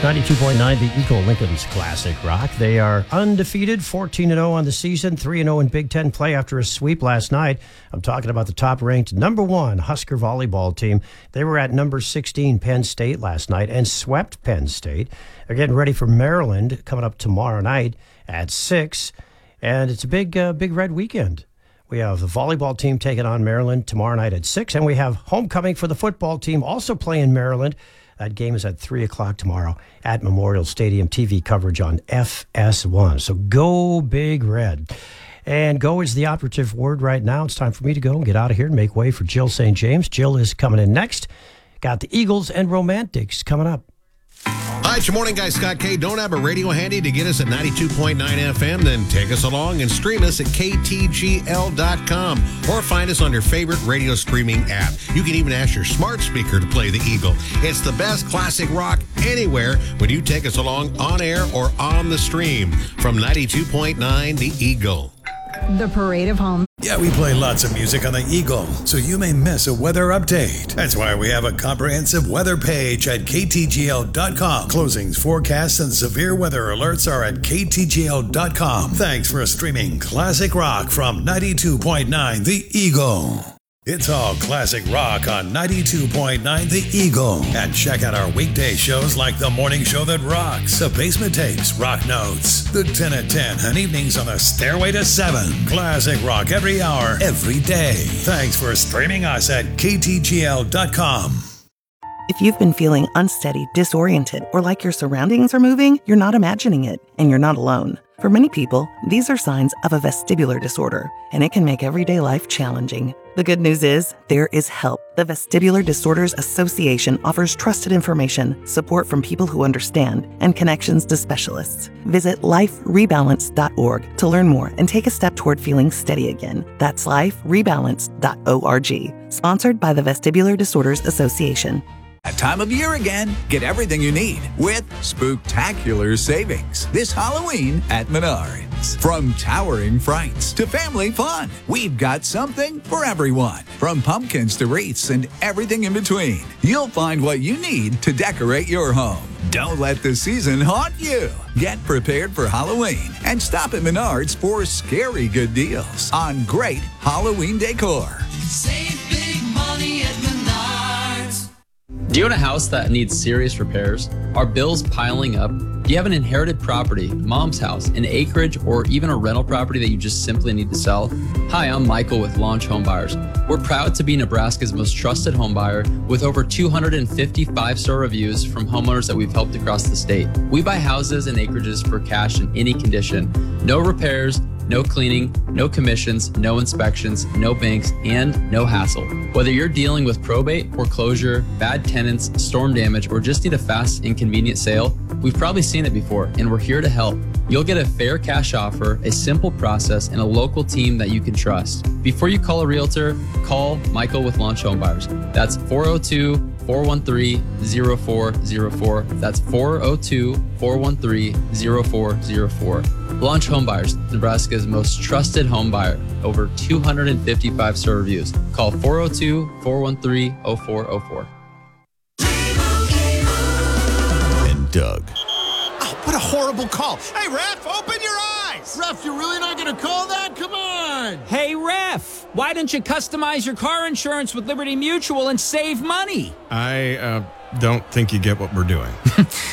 92.9, the Eagle Lincoln's Classic Rock. They are undefeated, 14-0 on the season, 3-0 in Big Ten play after a sweep last night. I'm talking about the top-ranked number 1 Husker volleyball team. They were at number 16 Penn State last night and swept Penn State. They're getting ready for Maryland coming up tomorrow night at 6, and it's a big red weekend. We have the volleyball team taking on Maryland tomorrow night at 6, and we have homecoming for the football team also playing Maryland. That game is at 3 o'clock tomorrow at Memorial Stadium. TV coverage on FS1. So go Big Red. And go is the operative word right now. It's time for me to go and get out of here and make way for Jill St. James. Jill is coming in next. Got the Eagles and Romantics coming up. Hi, it's your morning guy, Scott K. Don't have a radio handy to get us at 92.9 FM? Then take us along and stream us at ktgl.com or find us on your favorite radio streaming app. You can even ask your smart speaker to play the Eagle. It's the best classic rock anywhere when you take us along on air or on the stream from 92.9 The Eagle. The Parade of Home. Yeah, we play lots of music on the Eagle, so you may miss a weather update. That's why we have a comprehensive weather page at ktgl.com. Closings, forecasts, and severe weather alerts are at ktgl.com. Thanks for streaming classic rock from 92.9 The Eagle. It's all classic rock on 92.9 The Eagle. And check out our weekday shows like The Morning Show That Rocks, The Basement Tapes, Rock Notes, The 10 at 10, and evenings on the Stairway to 7. Classic rock every hour, every day. Thanks for streaming us at ktgl.com. If you've been feeling unsteady, disoriented, or like your surroundings are moving, you're not imagining it, and you're not alone. For many people, these are signs of a vestibular disorder, and it can make everyday life challenging. The good news is, there is help. The Vestibular Disorders Association offers trusted information, support from people who understand, and connections to specialists. Visit liferebalance.org to learn more and take a step toward feeling steady again. That's liferebalance.org. Sponsored by the Vestibular Disorders Association. That time of year again, get everything you need with spooktacular savings this Halloween at Menards. From towering frights to family fun, we've got something for everyone. From pumpkins to wreaths and everything in between, you'll find what you need to decorate your home. Don't let the season haunt you. Get prepared for Halloween and stop at Menards for scary good deals on great Halloween decor. Save big money at Menards. Do you own a house that needs serious repairs? Are bills piling up? Do you have an inherited property, mom's house, an acreage, or even a rental property that you just simply need to sell? Hi, I'm Michael with Launch Home Buyers. We're proud to be Nebraska's most trusted home buyer with over 250 five-star reviews from homeowners that we've helped across the state. We buy houses and acreages for cash in any condition. No repairs, no cleaning, no commissions, no inspections, no banks, and no hassle. Whether you're dealing with probate, foreclosure, bad tenants, storm damage, or just need a fast and convenient sale, we've probably seen it before, and we're here to help. You'll get a fair cash offer, a simple process, and a local team that you can trust. Before you call a realtor, call Michael with Launch Home Buyers. That's 402-413-0404. That's 402-413-0404. Launch Home Buyers, Nebraska's most trusted home buyer. Over 250 five-star reviews. Call 402-413-0404. And Doug. Oh, what a horrible call. Hey, ref, open your eyes. Ref, you're really not going to call that? Come on. Hey, ref, why don't you customize your car insurance with Liberty Mutual and save money? I don't think you get what we're doing.